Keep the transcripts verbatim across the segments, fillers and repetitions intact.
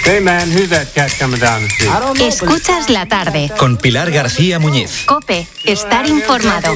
Hey man, who's that cat coming down the street? Escuchas la tarde. Con Pilar García Muñiz. COPE, estar informado.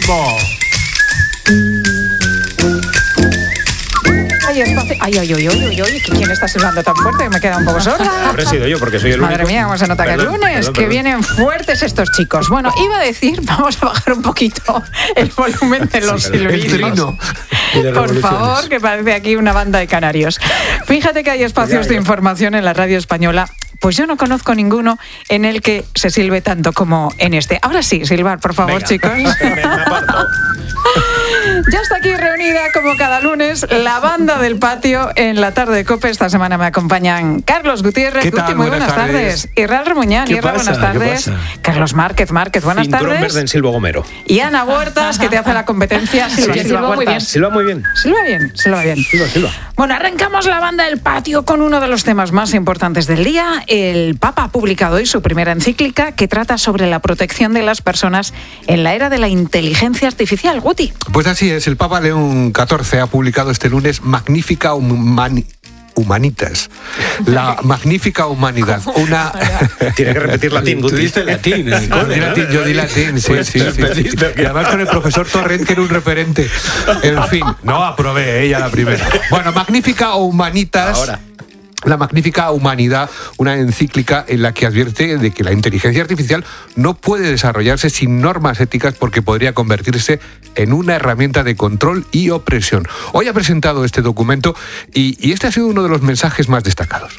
Ay, ay, ay, ay, ay, ay, ¿quién está silbando tan fuerte? Me queda un poco sorda. Habré sido yo, porque soy el único. Madre mía, cómo se nota que es lunes, perdón, que perdón. vienen fuertes estos chicos. Bueno, iba a decir, vamos a bajar un poquito el volumen de los Sí, silbidos. Y de Por revoluciones. favor, que parece aquí una banda de canarios. Fíjate que hay espacios Ya, de ya. información en la radio española. Pues yo no conozco ninguno en el que se silbe tanto como en este. Ahora sí, silbar, por favor, Venga. chicos. Me- me aparto. Ya está aquí reunida, como cada lunes, la banda del patio en la tarde de COPE. Esta semana me acompañan Carlos Gutiérrez. ¿Qué tal? Guti, muy Buenas buenas tardes. tardes. Israel Remuñán. ¿Qué Israel, pasa? buenas ¿Qué tardes. pasa? Carlos Márquez Márquez, buenas Cinturón tardes. verde en Silvo Gomero. Y Ana Huertas, que te hace la competencia. Silva, Sí, Silva silba muy bien. Huertas. Silba muy bien. Silva bien, silba bien. Silba, silba. Bueno, arrancamos la banda del patio con uno de los temas más importantes del día. El Papa ha publicado hoy su primera encíclica que trata sobre la protección de las personas en la era de la inteligencia artificial. Guti. Pues así es, el Papa León catorce ha publicado este lunes Magnifica Humani- Humanitas, la magnífica humanidad, una... Tiene que repetir latín, Tú Guti. diste latín en el Yo cole, di ¿no? latín, yo di latín, sí, sí, sí, sí. Y además con el profesor Torrent, que era un referente. En fin, no aprobé ella la primera. Bueno, Magnífica Humanitas. Ahora. La magnífica humanidad, una encíclica en la que advierte de que la inteligencia artificial no puede desarrollarse sin normas éticas porque podría convertirse en una herramienta de control y opresión. Hoy ha presentado este documento y, y este ha sido uno de los mensajes más destacados.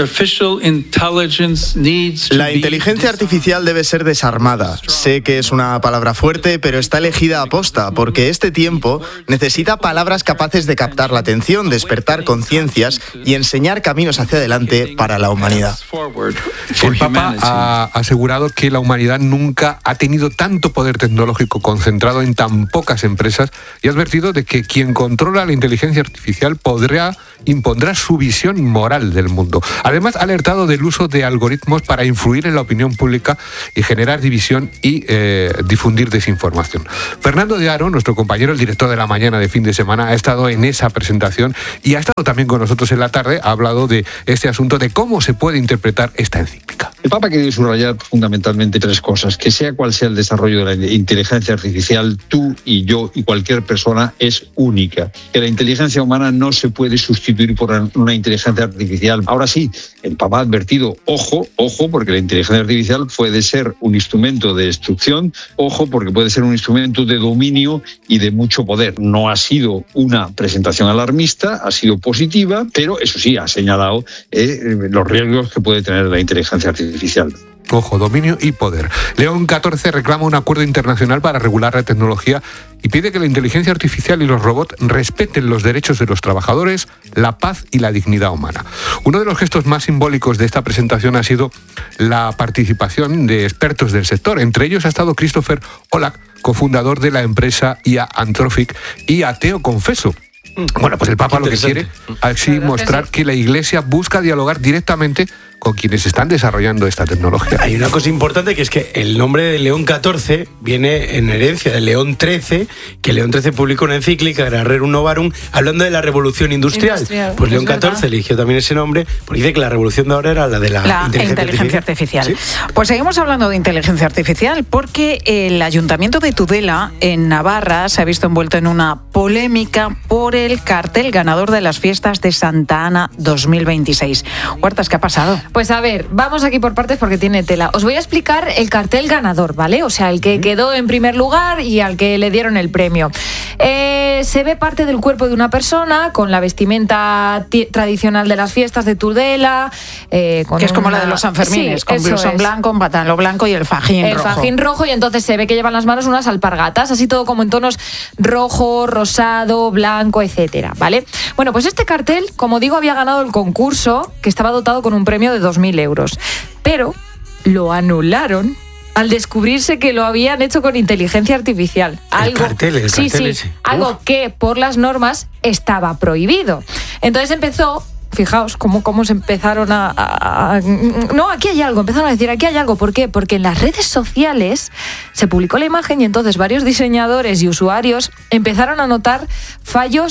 La inteligencia artificial debe ser desarmada. Sé que es una palabra fuerte, pero está elegida a posta, porque este tiempo necesita palabras capaces de captar la atención, despertar conciencias y enseñar caminos hacia adelante para la humanidad. El Papa ha asegurado que la humanidad nunca ha tenido tanto poder tecnológico concentrado en tan pocas empresas y ha advertido de que quien controla la inteligencia artificial podrá, impondrá su visión moral del mundo. Además, ha alertado del uso de algoritmos para influir en la opinión pública y generar división y eh, difundir desinformación. Fernando de Aro, nuestro compañero, el director de La Mañana de fin de semana, ha estado en esa presentación y ha estado también con nosotros en la tarde. Ha hablado de este asunto, de cómo se puede interpretar esta encíclica. El Papa quiere subrayar fundamentalmente tres cosas. Que sea cual sea el desarrollo de la inteligencia artificial, tú y yo y cualquier persona es única. Que la inteligencia humana no se puede sustituir por una inteligencia artificial. Ahora sí, el Papa ha advertido, ojo, ojo, porque la inteligencia artificial puede ser un instrumento de destrucción, ojo, porque puede ser un instrumento de dominio y de mucho poder. No ha sido una presentación alarmista, ha sido positiva, pero eso sí, ha señalado eh, los riesgos que puede tener la inteligencia artificial. Ojo, dominio y poder. León catorce reclama un acuerdo internacional para regular la tecnología y pide que la inteligencia artificial y los robots respeten los derechos de los trabajadores, la paz y la dignidad humana. Uno de los gestos más simbólicos de esta presentación ha sido la participación de expertos del sector. Entre ellos ha estado Christopher Olak, cofundador de la empresa I A Anthropic y ateo confeso. Bueno, pues el Papa lo que quiere así mostrar que la Iglesia busca dialogar directamente con quienes están desarrollando esta tecnología. Hay una cosa importante, que es que el nombre de León catorce viene en herencia de León trece, que León trece publicó una encíclica, era Rerum Novarum, hablando de la revolución industrial. Industrial, pues León es verdad. catorce eligió también ese nombre, porque dice que la revolución de ahora era la de la, La inteligencia, inteligencia artificial. artificial. Pues seguimos hablando de inteligencia artificial porque el Ayuntamiento de Tudela, en Navarra, se ha visto envuelto en una polémica por el cartel ganador de las fiestas de Santa Ana dos mil veintiséis. Huertas, ¿qué ha pasado? Pues a ver, vamos aquí por partes porque tiene tela. Os voy a explicar el cartel ganador, ¿vale? O sea, el que quedó en primer lugar y al que le dieron el premio. Eh, se ve parte del cuerpo de una persona con la vestimenta t- tradicional de las fiestas de Tudela. Eh, con Que es como una- la de los Sanfermines, Sí, con eso blusón es. blanco, un pantalón blanco y el fajín El rojo. fajín rojo, y entonces se ve que llevan las manos unas alpargatas, así todo como en tonos rojo, rosado, blanco, etcétera, ¿vale? Bueno, pues este cartel, como digo, había ganado el concurso, que estaba dotado con un premio de dos mil euros, pero lo anularon al descubrirse que lo habían hecho con inteligencia artificial. Algo, cartel, el sí, cartel sí, ese. algo Uf. que por las normas estaba prohibido. Entonces empezó... Fijaos cómo, cómo se empezaron a, a, a... No, aquí hay algo, empezaron a decir, aquí hay algo. ¿Por qué? Porque en las redes sociales se publicó la imagen y entonces varios diseñadores y usuarios empezaron a notar fallos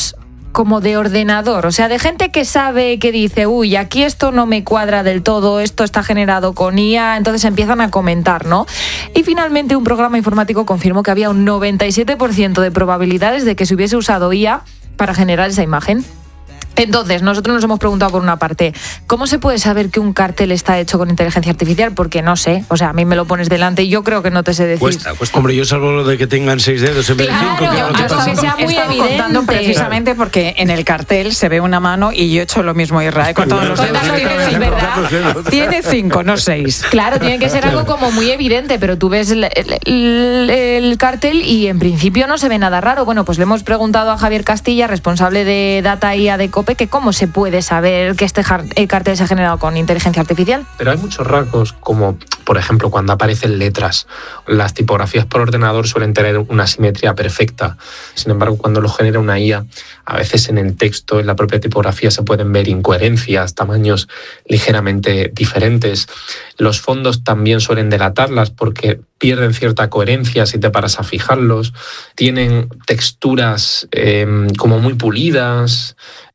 como de ordenador, o sea, de gente que sabe, que dice, uy, aquí esto no me cuadra del todo, esto está generado con I A, entonces empiezan a comentar, ¿no? Y finalmente un programa informático confirmó que había un noventa y siete por ciento de probabilidades de que se hubiese usado I A para generar esa imagen. Entonces, nosotros nos hemos preguntado por una parte, ¿cómo se puede saber que un cartel está hecho con inteligencia artificial? Porque no sé, o sea, a mí me lo pones delante y yo creo que no te sé decir. Cuesta, cuesta. Hombre, yo salvo lo de que tengan seis dedos en vez de Claro, cinco. Claro, que pasa. que sea muy Estaba evidente. contando precisamente porque en el cartel se ve una mano y yo he hecho lo mismo, Israel, con todos los dedos. Con todos los Tiene dedos, cinco. ¿verdad? Tiene cinco, no seis. Claro, tiene que ser algo como muy evidente, pero tú ves el, el- el- el cartel y en principio no se ve nada raro. Bueno, pues le hemos preguntado a Javier Castilla, responsable de Data I A de COPE, que cómo se puede saber que este jar- el cartel se ha generado con inteligencia artificial. Pero hay muchos rasgos, como por ejemplo cuando aparecen letras. Las tipografías por ordenador suelen tener una simetría perfecta. Sin embargo, cuando lo genera una I A, a veces en el texto, en la propia tipografía, se pueden ver incoherencias, tamaños ligeramente diferentes. Los fondos también suelen delatarlas porque pierden cierta coherencia si te paras a fijarlos. Tienen texturas eh, como muy pulidas.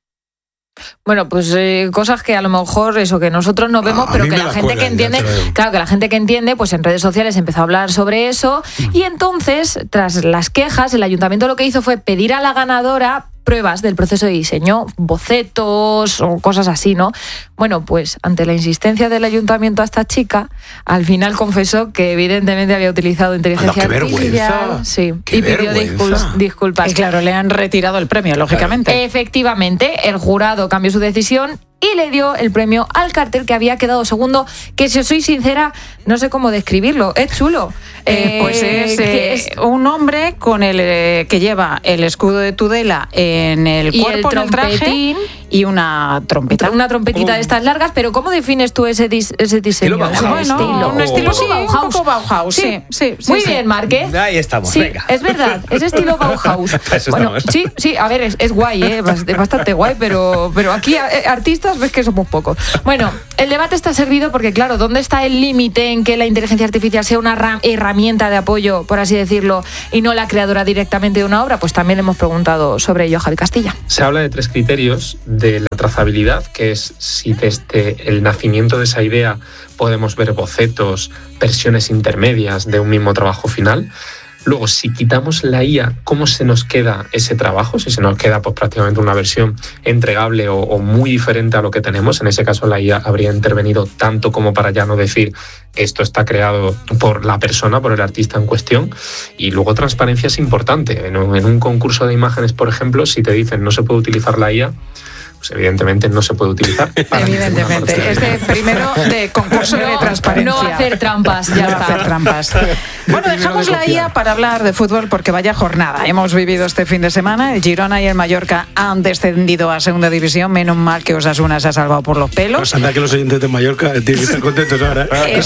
Bueno, pues eh, cosas que a lo mejor eso que nosotros no vemos, A pero mí que me la la gente que cuelan, ya entiende, te lo digo. claro, que la gente que entiende, pues en redes sociales empezó a hablar sobre eso y entonces, tras las quejas, el ayuntamiento lo que hizo fue pedir a la ganadora pruebas del proceso de diseño, bocetos o cosas así, ¿no? Bueno, pues ante la insistencia del ayuntamiento a esta chica, al final confesó que evidentemente había utilizado inteligencia Anda, qué artificial, vergüenza. sí, Qué y pidió vergüenza. discul- disculpas. Y claro, le han retirado el premio, lógicamente. Efectivamente, el jurado cambió su decisión y le dio el premio al cartel que había quedado segundo, que si os soy sincera, no sé cómo describirlo, es chulo. Eh, pues es, que eh, es- un hombre con el eh, que lleva el escudo de Tudela en el Y cuerpo, el en el traje, trompetín. y una trompeta. una trompetita de estas largas, pero ¿cómo defines tú ese, dis- ese diseño? Estilo Bauhaus. Ese Bueno, estilo. un estilo sí, un Bauhaus. poco Bauhaus, sí, sí, sí, Muy sí. bien, Márquez. Ahí estamos, Sí, venga. es verdad, es estilo Bauhaus. Para eso Bueno, estamos. sí, sí, a ver, es, es guay, ¿eh? Bast- es bastante guay, pero, pero aquí eh, artistas ves que somos pocos. Bueno, el debate está servido porque, claro, ¿dónde está el límite en que la inteligencia artificial sea una ra- herramienta de apoyo, por así decirlo, y no la creadora directamente de una obra? Pues también le hemos preguntado sobre ello a Javi Castilla. Se habla de tres criterios de la trazabilidad, que es si desde el nacimiento de esa idea podemos ver bocetos, versiones intermedias de un mismo trabajo final. Luego, si quitamos la I A, ¿cómo se nos queda ese trabajo? Si se nos queda pues, prácticamente una versión entregable o, o muy diferente a lo que tenemos, en ese caso la I A habría intervenido tanto como para ya no decir esto está creado por la persona, por el artista en cuestión. Y luego transparencia es importante. En un, en un concurso de imágenes, por ejemplo, si te dicen no se puede utilizar la I A, pues evidentemente no se puede utilizar. para ninguna Evidentemente, parte. es de primero de concurso de No, transparencia. no hacer trampas, ya No está. hacer trampas. Bueno, dejamos la I A para hablar de fútbol porque vaya jornada. Hemos vivido este fin de semana. El Girona y el Mallorca han descendido a segunda división. Menos mal que Osasuna se ha salvado por los pelos. Pues anda que los oyentes de Mallorca tienen que estar contentos ahora. Es-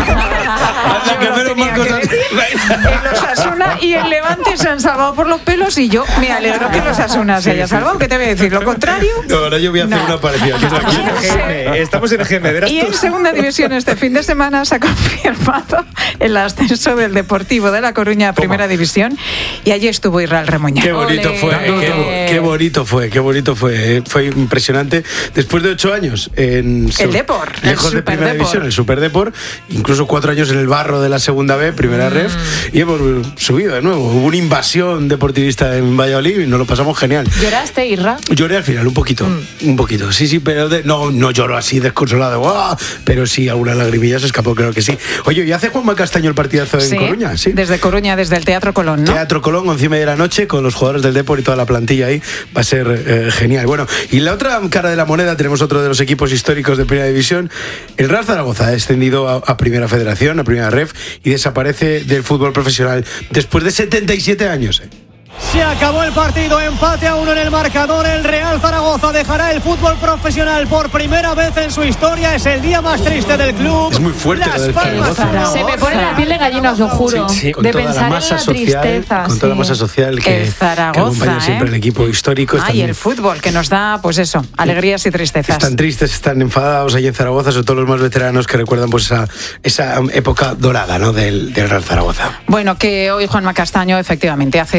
Anda que Yo lo menos tenía mal que cosas. decir. El Osasuna y el Levante se han salvado por los pelos y yo me alegro que el Osasuna se haya salvado. ¿Qué te voy a decir? ¿Lo contrario? No, ahora yo voy a hacer No. una parecida. Aquí está, aquí. G M, estamos en G M, verás Y tú. en segunda división este fin de semana se ha confirmado el ascenso del Deportivo de La Coruña a primera división y allí estuvo Israel Remoña. Qué bonito Ole. fue, qué, bo- Ole. qué bonito fue, qué bonito fue. eh. Fue impresionante. Después de ocho años en El Depor, el lejos de Super primera Depor. división, el Super Depor, incluso cuatro años en el barro de la segunda B, primera Mm. ref, y hemos subido de nuevo. Hubo una invasión deportivista en Valladolid y nos lo pasamos genial. ¿Lloraste, Irra? Lloré al final, un poquito, Mm. un poquito, sí, sí, pero de- no, no lloro así desconsolado, ¡guau! Pero sí, alguna lagrimilla se escapó, creo que sí. Oye, ¿y hace Juanma Castaño el partidazo en Sí, Coruña? Sí. desde Coruña, desde el Teatro Colón, ¿no? Teatro Colón, once y media de la noche, con los jugadores del Depor y toda la plantilla ahí. Va a ser eh, genial. Bueno, y la otra cara de la moneda, tenemos otro de los equipos históricos de Primera División. El Real Zaragoza ha descendido a, a Primera Federación, a Primera Ref, y desaparece del fútbol profesional después de setenta y siete años. eh. Se acabó el partido, empate a uno en el marcador. El Real Zaragoza dejará el fútbol profesional por primera vez en su historia. Es el día más triste del club. Es muy fuerte Las lo del Palmas Zaragoza. Se me pone la piel de gallina, os lo juro. Sí, sí, con de toda pensar la masa en la social, tristeza. con toda la sí. masa social que, El Zaragoza, que acompaña siempre ¿eh? el equipo histórico. Ah, Están- y el fútbol, que nos da, pues eso, alegrías y tristezas. Están tristes, están enfadados allí en Zaragoza, sobre todo los más veteranos que recuerdan pues esa, esa época dorada, ¿no? del, del Real Zaragoza. Bueno, que hoy Juanma Castaño efectivamente hace a partir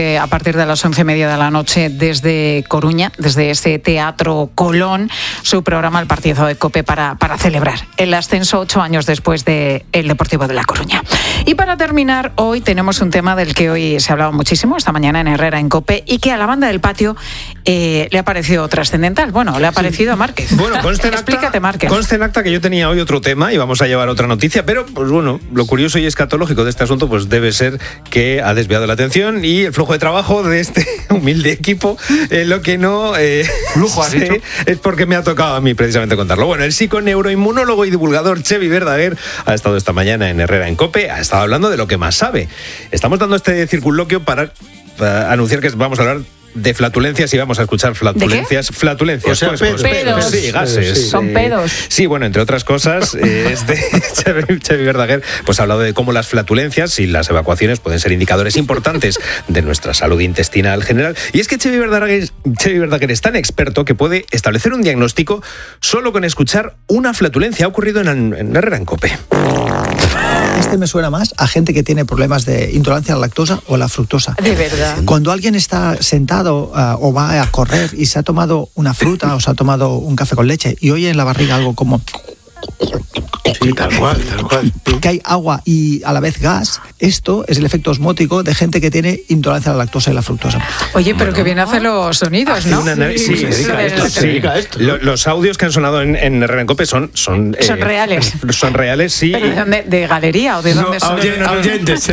partir de las once y media de la noche desde Coruña, desde ese Teatro Colón, su programa El Partido de COPE para, para celebrar el ascenso ocho años después del Deportivo de La Coruña. Y para terminar, hoy tenemos un tema del que hoy se ha hablado muchísimo, esta mañana en Herrera en COPE, y que a la banda del patio eh, le ha parecido trascendental. Bueno, le ha parecido sí. a Márquez. Bueno, conste en acta, Explícate, Márquez. Conste en acta que yo tenía hoy otro tema y vamos a llevar otra noticia, pero pues bueno, lo curioso y escatológico de este asunto pues debe ser que ha desviado la atención y el flujo de trabajo de este humilde equipo, eh, lo que no eh, Lujo, has sé, dicho. es porque me ha tocado a mí precisamente contarlo. Bueno, el psiconeuroinmunólogo y divulgador Xevi Verdaguer ha estado esta mañana en Herrera en COPE, ha estado hablando de lo que más sabe. Estamos dando este circunloquio para, para anunciar que vamos a hablar de flatulencias y vamos a escuchar flatulencias. ¿De qué? Flatulencias. O sea, pues, pedos. pues, Pedos. Sí, gases. Sí. Son eh, pedos. Sí, bueno, entre otras cosas, eh, este Xevi, Xevi Verdaguer pues, ha hablado de cómo las flatulencias y las evacuaciones pueden ser indicadores importantes de nuestra salud intestinal general. Y es que Xevi Verdaguer, Xevi Verdaguer es tan experto que puede establecer un diagnóstico solo con escuchar una flatulencia. Ha ocurrido en, en Herrera en COPE. Este me suena más a gente que tiene problemas de intolerancia a la lactosa o a la fructosa. De verdad. Cuando alguien está sentado uh, o va a correr y se ha tomado una fruta o se ha tomado un café con leche y oye en la barriga algo como... Sí, tal cual, tal cual. Que hay agua y a la vez gas. Esto es el efecto osmótico de gente que tiene intolerancia a la lactosa y la fructosa. Oye, pero bueno, que bien hace los sonidos, ¿no? Una, sí, sí, se dedica a esto. Se dedica a esto. Lo, los audios que han sonado en, en Herrera en COPE son... Son, son eh, reales. Son reales, sí. ¿Pero de dónde? ¿De galería o de dónde no, son? Oyentes. oyentes.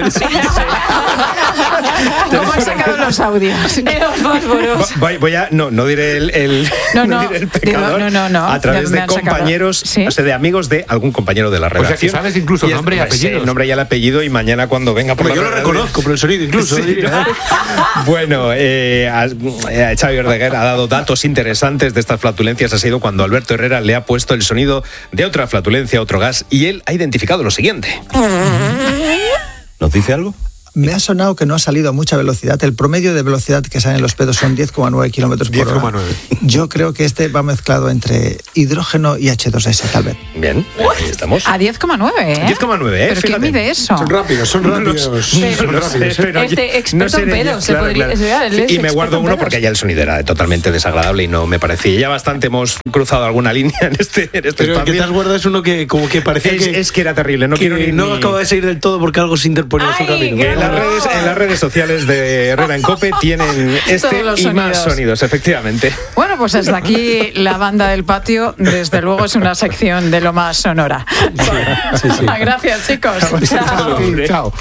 ¿Cómo has sacado los audios? De los fósforos. Voy, voy a... No, no diré el... el no, no, no, diré el pecador. No, no, no. A través de compañeros, ¿Sí? o sea, de amigos de algún compañero de la redacción. O sea, que sabes incluso y nombre y apellido. El nombre y el apellido y mañana cuando venga por Pero la yo lo redacción, reconozco por el sonido incluso. Sí, diría, ¿eh? Bueno, eh, Xevi Verdaguer ha dado datos interesantes de estas flatulencias. Ha sido cuando Alberto Herrera le ha puesto el sonido de otra flatulencia, otro gas, y él ha identificado lo siguiente. ¿Nos dice algo? Me ha sonado que no ha salido a mucha velocidad. El promedio de velocidad que salen los pedos son diez coma nueve kilómetros por hora. Yo creo que este va mezclado entre hidrógeno y hache dos ese, tal vez. Bien, ahí estamos. A diez coma nueve, ¿eh? diez coma nueve, ¿eh? ¿Pero Fíjate. quién mide eso? Son rápidos, son rápidos. No, son no rápidos. sé, pero Este yo- experto en seré yo, pedos, se claro, podría- claro. es- él es Y me experto guardo en uno pedos. porque ya el sonido era totalmente desagradable y no me parecía. Ya bastante hemos cruzado alguna línea en este, en este Pero el que espacio. te has guardado es uno que como que parecía Es, que, es que era terrible, no que quiero ni... no ni- acaba de salir del todo porque algo se interponía en su Ay, camino. qué En las, horror. redes, en las redes sociales de Herrera en COPE tienen este Todos los y más sonidos. sonidos, efectivamente. Bueno, pues hasta aquí la banda del patio. Desde luego es una sección de lo más sonora. Sí, sí. Gracias, chicos. Chao. Hombre. Chao.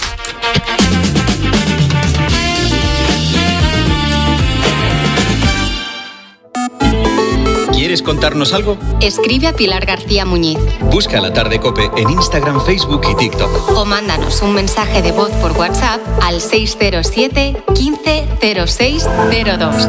¿Quieres contarnos algo? Escribe a Pilar García Muñiz Busca La Tarde COPE en Instagram, Facebook y TikTok. o mándanos un mensaje de voz por WhatsApp al seis cero siete, quince, cero seis cero dos.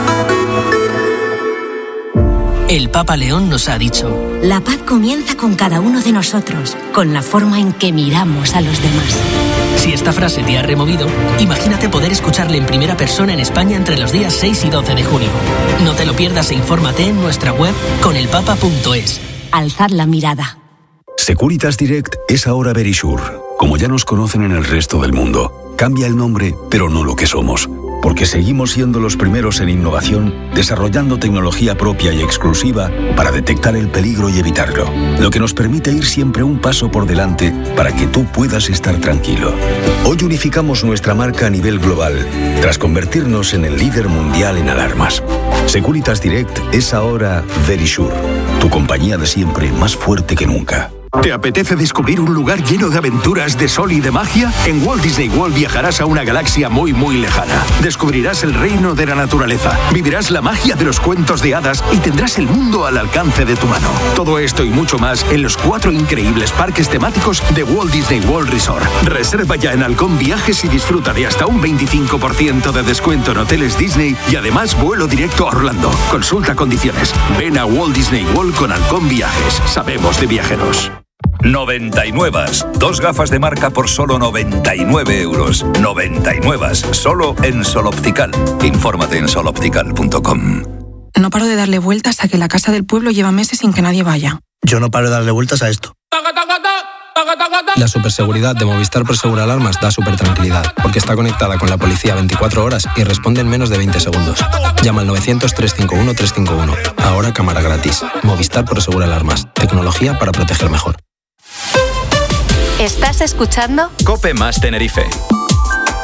El Papa León nos ha dicho: La paz comienza con cada uno de nosotros, con la forma en que miramos a los demás. si esta frase te ha removido, imagínate poder escucharle en primera persona en España entre los días seis y doce de junio. No te lo pierdas e infórmate en nuestra web conelpapa punto es. Alzad la mirada. Securitas Direct es ahora Verisure. Como ya nos conocen en el resto del mundo, cambia el nombre, pero no lo que somos. Porque seguimos siendo los primeros en innovación, desarrollando tecnología propia y exclusiva para detectar el peligro y evitarlo. Lo que nos permite ir siempre un paso por delante para que tú puedas estar tranquilo. Hoy unificamos nuestra marca a nivel global, tras convertirnos en el líder mundial en alarmas. Securitas Direct es ahora Verisure, tu compañía de siempre más fuerte que nunca. ¿Te apetece descubrir un lugar lleno de aventuras, de sol y de magia? En Walt Disney World viajarás a una galaxia muy muy lejana. Descubrirás el reino de la naturaleza, vivirás la magia de los cuentos de hadas y tendrás el mundo al alcance de tu mano. Todo esto y mucho más en los cuatro increíbles parques temáticos de Walt Disney World Resort. Reserva ya en Halcón Viajes y disfruta de hasta un veinticinco por ciento de descuento en hoteles Disney y además vuelo directo a Orlando. Consulta condiciones. Ven a Walt Disney World con Halcón Viajes. Sabemos de viajeros. noventa y nueve. Dos gafas de marca por solo noventa y nueve euros. noventa y nueve. Solo en Sol Optical. Infórmate en sol optical punto com. No paro de darle vueltas a que la casa del pueblo lleva meses sin que nadie vaya. Yo no paro de darle vueltas a esto. La superseguridad de Movistar Prosegur Alarmas da súper tranquilidad, porque está conectada con la policía veinticuatro horas y responde en menos de veinte segundos. Llama al novecientos, trescientos cincuenta y uno, trescientos cincuenta y uno. Ahora cámara gratis. Movistar Prosegur Alarmas. Tecnología para proteger mejor. ¿Estás escuchando? Cope más Tenerife.